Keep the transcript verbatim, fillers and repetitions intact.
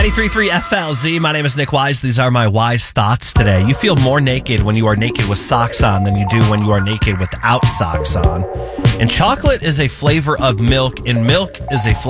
ninety-three point three F L Z. My name is Nick Wise. These are my wise thoughts today. You feel more naked when you are naked with socks on than you do when you are naked without socks on. And chocolate is a flavor of milk, and milk is a flavor